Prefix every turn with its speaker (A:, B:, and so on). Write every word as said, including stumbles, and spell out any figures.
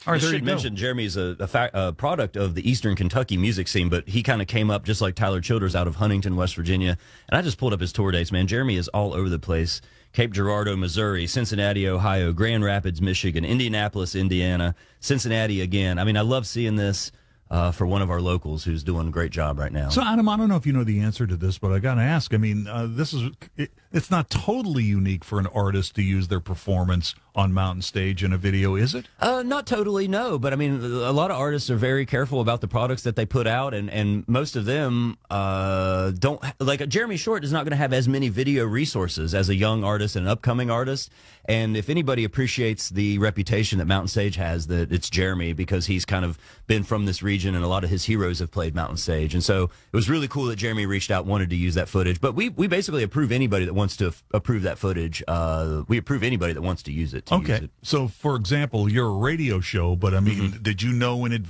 A: All right,
B: I
A: there you
B: should
A: go.
B: mention Jeremy's a, a, fa- a product of the Eastern Kentucky music scene, but he kind of came up just like Tyler Childers out of Huntington, West Virginia. And I just pulled up his tour dates, man. Jeremy is all over the place. Cape Girardeau, Missouri, Cincinnati, Ohio, Grand Rapids, Michigan, Indianapolis, Indiana, Cincinnati again. I mean, I love seeing this uh, for one of our locals who's doing a great job right now.
A: So, Adam, I don't know if you know the answer to this, but I got to ask. I mean, uh, this is it, it's not totally unique for an artist to use their performance on Mountain Stage in a video, is it?
B: Uh, not totally, no. But I mean, a lot of artists are very careful about the products that they put out, and, and most of them uh, don't. Like Jeremy Short is not going to have as many video resources as a young artist and an upcoming artist. And if anybody appreciates the reputation that Mountain Stage has, that it's Jeremy, because he's kind of been from this region, and a lot of his heroes have played Mountain Stage. And so it was really cool that Jeremy reached out, wanted to use that footage. But we we basically approve anybody that wants to f- approve that footage. Uh, we approve anybody that wants to use it. To
A: Okay.
B: use it.
A: So, for example, you're a radio show, but I mean,
B: Mm-hmm.
A: did you know in advance?